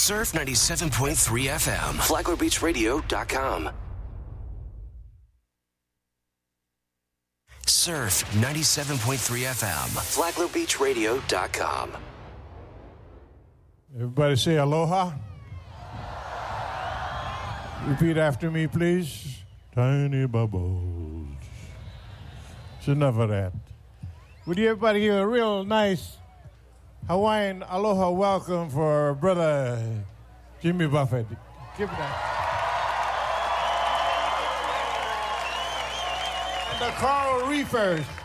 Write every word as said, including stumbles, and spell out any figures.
Surf ninety-seven point three F M. Flagler Beach Radio dot com. Surf ninety-seven point three F M. Flagler Beach Radio dot com. Everybody say aloha. Repeat after me, please. Tiny bubbles. It's enough of that. Would you everybody give a real nice Hawaiian aloha welcome for Brother Jimmy Buffett? Give it that. And the Coral Reefers.